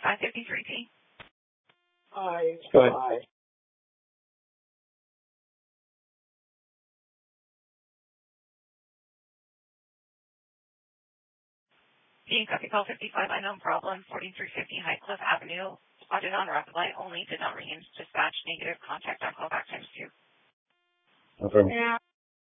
553P. Hi. Go ahead. Hi. Being copy call 55, unknown problem, 4350 Highcliff Avenue. Spotted on rapid light only, did not regain dispatch, negative, contact on callback times 2. Confirm. Yeah.